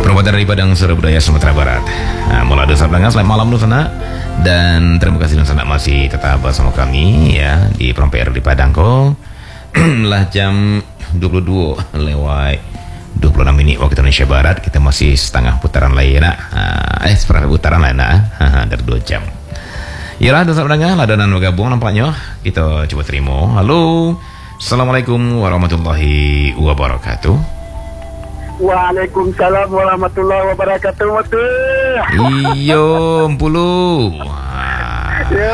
Perbuatan dari Padang Surabaya Sumatera Barat. Mulai ada sabdangan, selamat malam dulu sana. Dan terima kasih sana masih tetap bersama kami ya di Prompr di Padang ko. Lah jam 22 lewat 26 menit waktu Indonesia Barat. Kita masih setengah putaran lain seperempat putaran lain dari 2 jam. Yalah, ada sabdangan, ladanan bergabung nampaknya. Kita coba terima. Halo. Assalamualaikum warahmatullahi wabarakatuh. Waalaikumsalam warahmatullahi wabarakatuh. Iyo, Mpulu. Ya,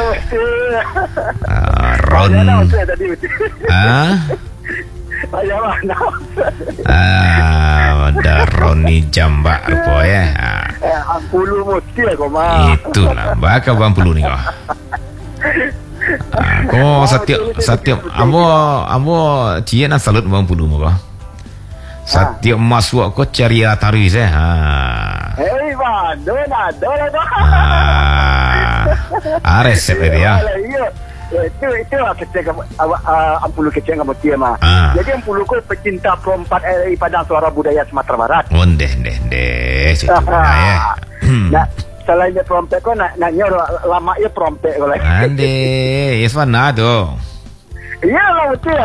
Ron. Ada Roni Jambak rupa ya. Ampulu mesti ya kau mah. Itulah, bakal Ampulu ni kau. Kau setiap amo cie nak salut Ampulu mo kau. Setiap masuk kau cari taris Hei man, dona resep dia. Itu kecil Ampulu kecil kamu dia mah. Jadi Ampulu ko pecinta perempat Padang Suara Budaya Sumatera Barat. Deh, situ ya. Nah, selain dia perompak ko nak nyor lama ya perompak ko lagi. Ande, yes mana tu? Iya lah betul.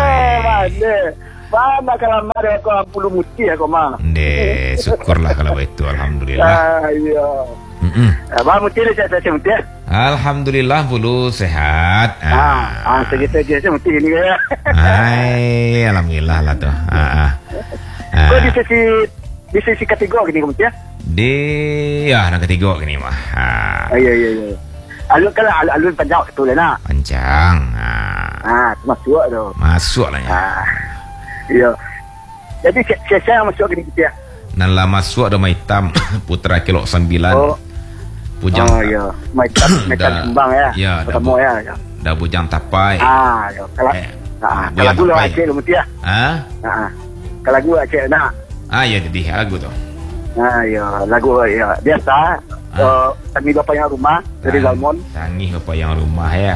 Mana kalau ada aku Ampulu muti aku mah. Syukurlah kalau itu, alhamdulillah. Iya. Abang muti dia saya muti. Alhamdulillah Bulu sehat. Segitu aja saya muti ini ya. Hai, alhamdulillah lah tu. Kau di sesi ketiga gini muti ya? Nak ketiga gini mah. Iya. Alun panjang betul lah nak. Panjang. Masuk tu. Masuk lah ya. Iya. Jadi saya masuk gini kita. Nala masuk ada hitam Putra Kilo 9. Bujang. Ya. Maitam Sembang ya. Ya, pertama ya. Dah bujang tapai. Ya. Kalau gua aceh lu mesti ya. Kalau gua aceh nak. Ya jadi lagu tu. Ya, lagu ya biasa. Tangi bapa yang rumah dari Galmon. Tangi bapa yang rumah ya.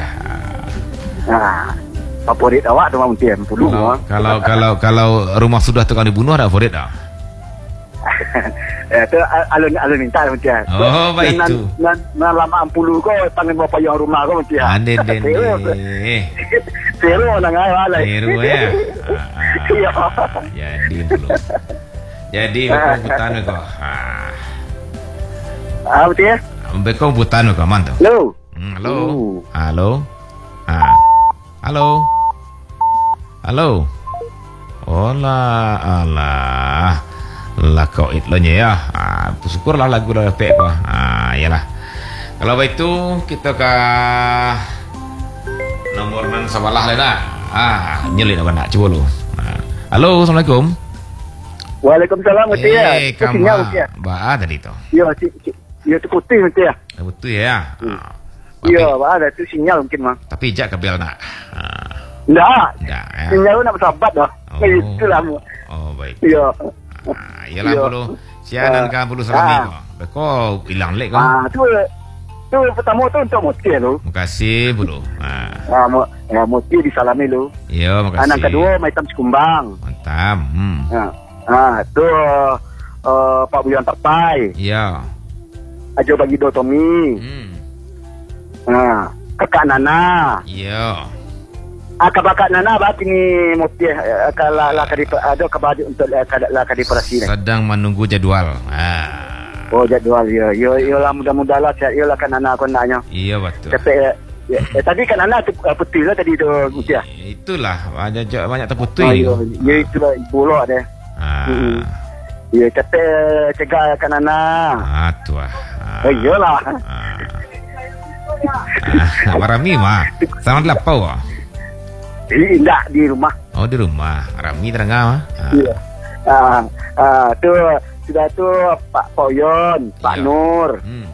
Favorit awak tu mesti Ampulu. Kalau rumah sudah tu kau dibunuh ada favorit tak? Itu alun minta mesti. Oh, baik tu. Nan lama Ampulu ko tangan bapa yang rumah ko mesti. Ande. Seru nang ala. Seru ya. Iya. Jadi dulu. Jadi kau butan kau. Betul ya? Kau butan kau mantap. Halo. Halo. Alah. Lah kau itlonya ya. Syukurlah lagu dah pek kau. Yalah. Kalau begitu kita ke nomor nan sabalah lah. Nyelin apa nak cuba lu. Halo, Assalamualaikum. Waalaikumsalam mesti ya. Sinyal mesti ya. Tadi tu. Ya tu putih mesti ya. Betul ya. Ya, ada tu sinyal mungkin mah. Tapi jak kabel nak. Enggak. Ya. Sinyal nak bersahabat dah. Itulah. Baik. Ya. Yalah Bulu. Sianan kan Bulu salami kau. Kau hilang lek kau. Tu pertama tu untuk Muti lu. Makasih Bulu. Muti disalami lu. Ya, makasih. Anak kedua Maitam Sikumbang. Mantap. Tu Pak Buyan Tapai. Ya. Ajo bagi do Tommy. Kakak Nana. Ya. Kakak Nana bat ini Muti kalau ada kabar untuk kadiparasi ni. Sedang menunggu jadual. Jadual ya. Yalah mudah-mudahlah yalah kan Nana aku naknya. Iya betul. Tapi tadi kan Nana putih lah tadi tu Muti. Itulah banyak terputih. Ya itulah bola deh. Ya kata cegah kan Nana. Tu iyalah. Rami mah. Sama lapau. Tidak di rumah. Di rumah. Rami terangah. Iya. Tu sudah tu Pak Poyon, Pak Nur.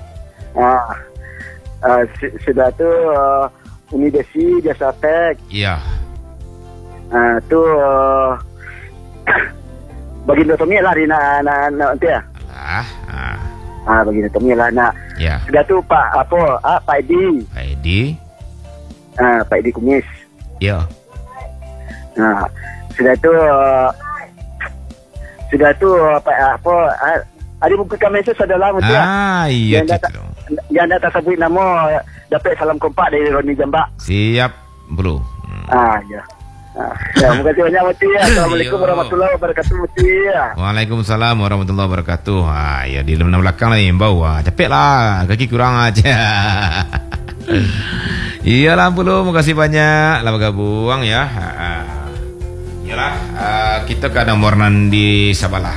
Sudah tu Uni Desi, Jasa Tek. Iya. Tu Baginda Tommy lah di nanti ya. Baginda Tommy lah nak. Ya. Sudah tu Pak Edi. Pak Edi Kumis. Ya. Sudah tu Ada bukukan mesej adalah Mutia. Iya Yang tak tersebut nama dapat salam kompak dari Roni Jambak. Siap, bro. Ya. Terima kasih banyak Mutia. Assalamualaikum warahmatullahi wabarakatuh Mutia. Waalaikumsalam warahmatullahi wabarakatuh. Ya di dalam belakang lah yang bawah. Capek lah, kaki kurang aja. Iyalah bro, makasih banyak lah bergabung ya. Iyalah, kita ke nomor di Sabalah.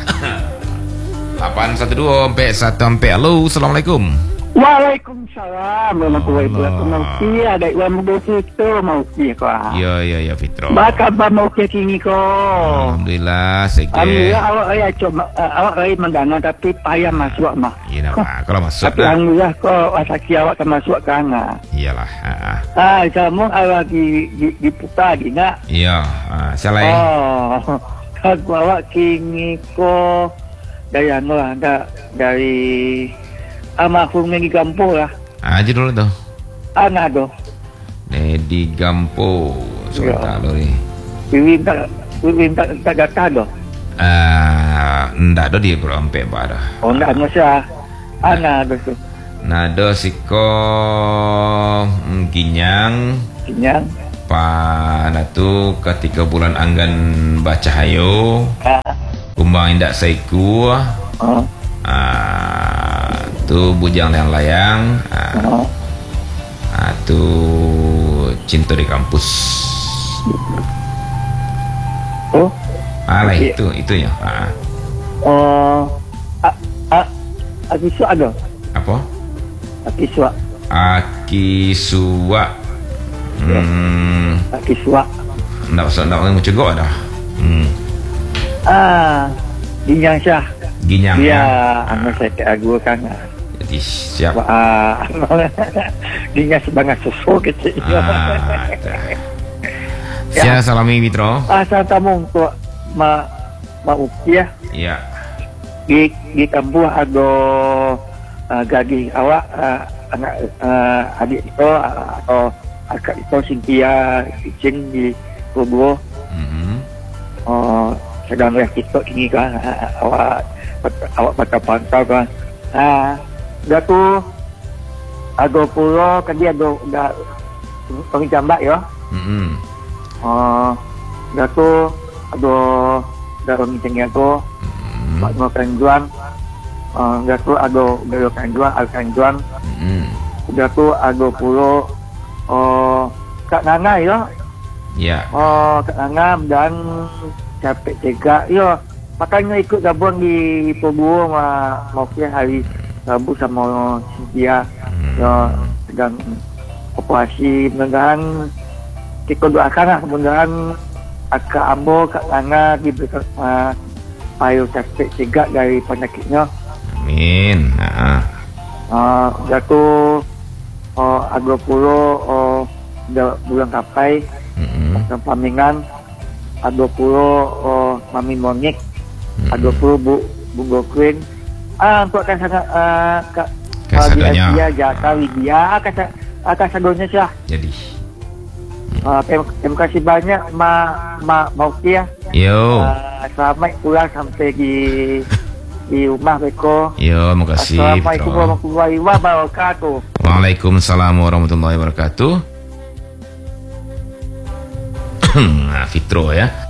812 sampai 1. Halo, assalamualaikum. Waalaikumsalam warahmatullahi wabarakatuh. Ada yang mau kita mau kau. Ya Fitro. Bakal mau kini kau. Alhamdulillah, sekali. Alhamdullah awak coba awak mendangan tapi payah masuk mah. Iya nak, kalau masuk. Tapi alhamdullah kau asaki awak kan masuk kana. Iyalah. Kamu awak di putar di nak. Iya, salah. Aku awak kini kau dari dari almarhumnya di kampung lah. Aja dulu tuh. Anak tu. Di Gampo. Sebentar dulu ni. Wiwin tak datang tu. Ndak do dia berompe pada. Oh ndak masa. Anak tu. Nado siko ginyang. Pada tu ketika bulan anggan baca hayo. Kumbang indak saiku. Tu bujang layang-layang. Tu cinta di kampus. Lah itu ya. Akiswa ada. Apa? Akiswa. Ndak mau cegok dah. Ginyang Syah. Ginyang. Ya, anak saya aku kan. Jadi siap. Ginyang sebanyak susu kecil. Saya salami Mitro. Asal tamu untuk Ukiah. Iya. Di kampung ada gadis awak anak adik itu atau akak itu Cynthia Icin di Kubu. Sedang kita ini kan awak pantau kan. Dah tu ada pulau kan dia ada orang jambak ya. Dah tu ada orang tinggal tu makan juan. Dah tu ada akan juan. Dah tu ada pulau Kak Nanga ya. Ya. Kak Nanga dan capek tegak ya. Makanya ikut gabung di Pobuo mau hari Rabu sama Cynthia ya sedang operasi mudah-mudahan kita doakan lah mudah-mudahan Kak Ambo, Kak Nanga diberikan payu capek tegak dari penyakitnya. Amin. Jatuh agak pulau bulan kapai dan pamingan ada pulau Mami Monik ada pulau Bungo Queen untuk akan kasadonya dia jatah Widya akan sadonya sih jadi terima kasih banyak mau kia yo selamat pulang sampai di rumah Beko. Yo makasih. Assalamualaikum warahmatullahi wabarakatuh. Waalaikumsalam warahmatullahi wabarakatuh. Fitro ya.